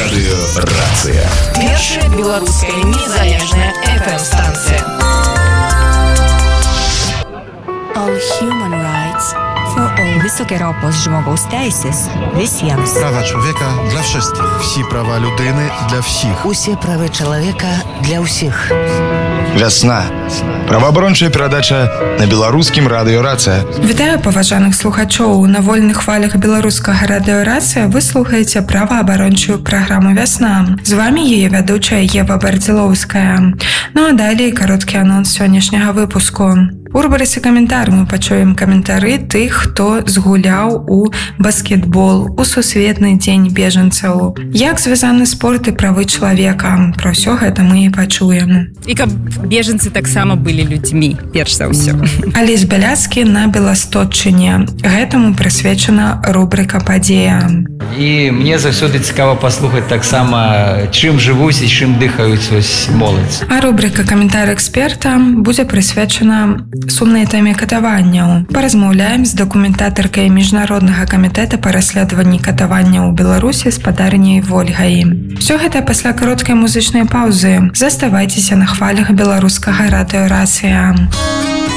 Радыёрацыя. Першая беларуская незалежная FM-станція. All human rights for all. Високий рост жмових тейсис вісємс. Права чоловіка для всіх. Всі права людини для всіх. Усе правы чалавека для ўсіх. Вясна. Праваабарончая перадача на беларускім радыёрацыя. Вітаю паважаных слухачоў. На вольных хвалях беларускага радыёрацыя вы слухаеце праваабарончую праграму «Вясна». З вами яе вядучая Ева Бардзілоўская. Ну а далей кароткі анонс сённяшняга выпуску. У рубрыцы «Каментар» мы пачуем каментары тых, хто згуляў у баскетбол у сусветны дзень бежанцаў. Як звязаны спорт і правы чалавека? Пра ўсё гэта мы і пачуем. І каб бежанцы таксама былі людзьмі, перш за ўсё. Алесь Бяляцкі на Беластотчыне. Гэтаму прысвечана рубрыка «Падзея». І мне заўсёды цікава паслухаць таксама, чым жывуць і чым дыхаюць моладзь. А рубрыка «Каментар эксперта» будзе прысвечана сумнай тэме катаванняў. Паразмаўляем з дакументатаркай Міжнароднага камітэта па расследаванні катаванняў у Беларусі спадарняй Вольгай. Усё гэта пасля кароткай музычнай паўзы. Заставайцеся на хвалях беларускага радыёрацыя.